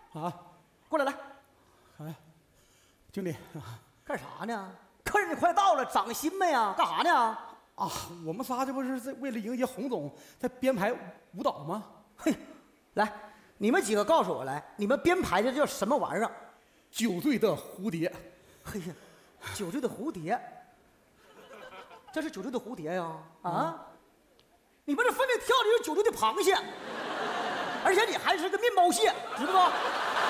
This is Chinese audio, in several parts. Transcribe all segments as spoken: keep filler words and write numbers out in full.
啊， 过来来。 哎，经理， 干啥呢？客人快到了，涨薪没呀？干啥呢？ 啊，我们仨这不是在为了迎接洪总在编排舞蹈吗？ 嘿，来，你们几个告诉我来，你们编排的叫什么玩意儿？ 酒醉的蝴蝶。 嘿呀，酒醉的蝴蝶，这是酒醉的蝴蝶呀！啊，嗯、你们这分明跳的是酒醉的螃蟹，而且你还是个面包蟹，知不知道？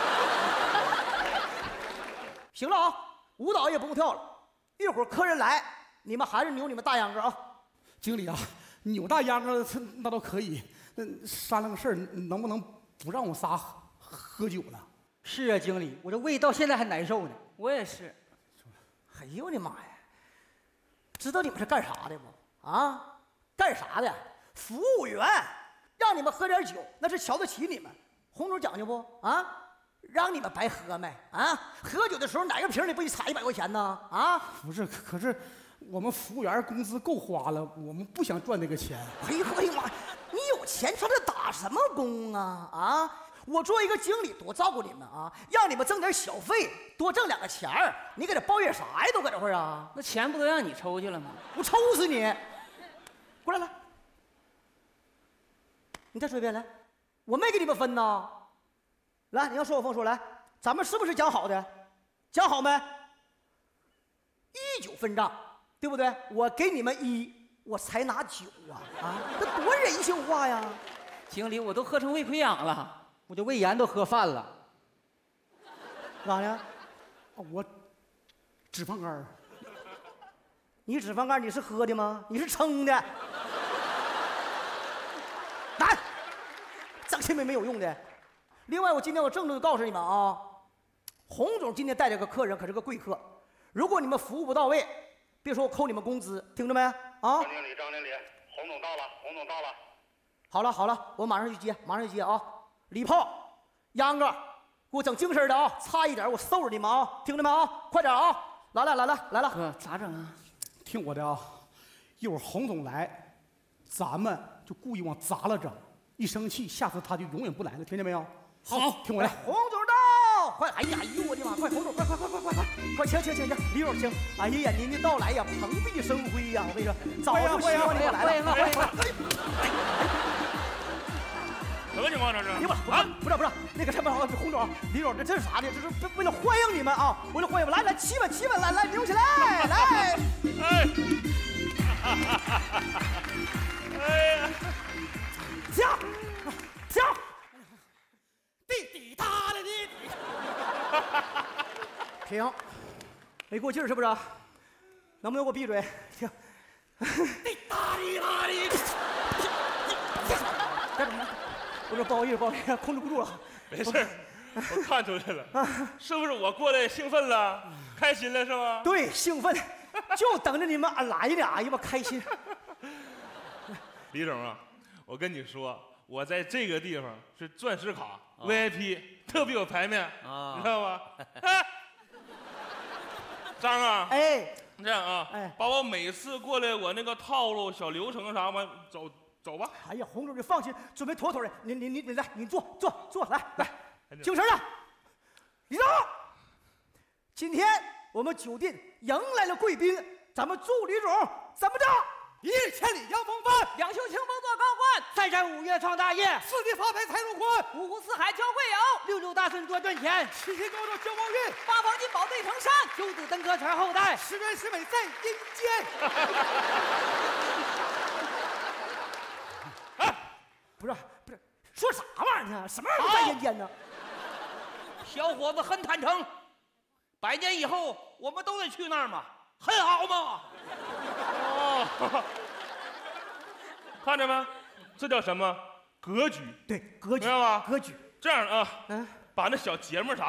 行了啊，舞蹈也不用跳了，一会儿客人来，你们还是扭你们大秧歌啊！ 经理啊，扭大秧歌那倒可以，那商量个事儿，能不能不让我仨喝喝酒呢？ 是啊，经理，我这胃到现在还难受呢。 我也是。 哎呦我的妈呀！知道你们是干啥的不？啊，干啥的？服务员，让你们喝点酒，那是瞧得起你们。洪总讲究不？啊，让你们白喝没？啊，喝酒的时候哪个瓶里不得踩一百块钱呢？啊， 不是，可是我们服务员工资够花了，我们不想赚那个钱。 哎呦我的妈！你有钱上这打什么工啊？啊！我作为一个经理，多照顾你们啊，让你们挣点小费，多挣两个钱儿。你搁这抱怨啥呀？都搁这块儿啊？ 那钱不都让你抽去了吗？ 我抽死你！过来来，你再说一遍来，我没给你们分呐。来，你要说我风说来，咱们是不是讲好的？讲好没？一酒分账，对不对？我给你们一，我才拿九啊啊！这多人性化呀！ 经理，我都喝成胃溃疡了。 我这胃炎都喝饭了， 干啥呢？ 我脂肪肝。 你脂肪肝你是喝的吗？你是撑的。来，整些没没有用的。另外，我今天我郑重的告诉你们啊，洪总今天带着个客人可是个贵客，如果你们服务不到位，别说我扣你们工资，听着没？啊？ 张经理，张经理，洪总到了，洪总到了。 好了好了，我马上去接，马上去接啊！礼炮、秧歌，给我整精神的啊！差一点我收拾你们啊！听着没啊？快点啊！来了来了来了！ 哥，咋整啊？ 听我的啊，一会儿洪总来，咱们就故意往砸了整，一生气，下次他就永远不来了，听见没有？好，听我的。 洪总到，快！哎呀，哎呦我的妈！快，洪总，快快快快快快！快，请请请请，李总请！哎呀，您的到来呀，蓬荜生辉呀！我跟你说，早就希望你们来了。 欢迎啊欢迎啊！ 什么情况这是？ 你不啊？不是不是，那个什么洪总、李总，这这是啥呢？这是为了欢迎你们啊！为了欢迎，来来，气氛气氛，来来，扭起来，来！ 哎，哎呀， 停停！ 滴滴答的滴滴。 停！没过劲儿是不是？能不能给我闭嘴？停！ 滴答滴答滴。 干什么？我说不好意思，不好意思，控制不住了。 没事，我看出来了，是不是我过来兴奋了，开心了是吗？ 对，兴奋，就等着你们来呢。哎呀妈，开心！ 李总啊，我跟你说，我在这个地方是钻石卡 V I P， 特别有排面啊，你知道吧？哎，张啊， 哎， 你这样啊， 哎， 把我每次过来我那个套路、小流程啥嘛，走走吧。 哎呀，洪总，你放心，准备妥妥的。你你你你来，你坐坐坐，来来，精神了。李总，今天我们酒店迎来了贵宾，咱们祝李总怎么着？ 一日千里扬风帆， 两袖清风做高官， 三山五岳创大业， 四季发财财路宽， 五湖四海交贵友， 六六大顺多赚钱， 七星高照交旺运， 八方金宝对成山， 九子登科传后代， 十全十美在阴间。 哎，不是不是，说啥玩意儿呢？什么玩意儿在阴间呢？ 小伙子很坦诚，百年以后我们都得去那儿嘛，很好嘛。 哦，看着没？这叫什么格局？ 对，格局， 明白吗？ 格局。 这样啊， 嗯， 把那小节目啥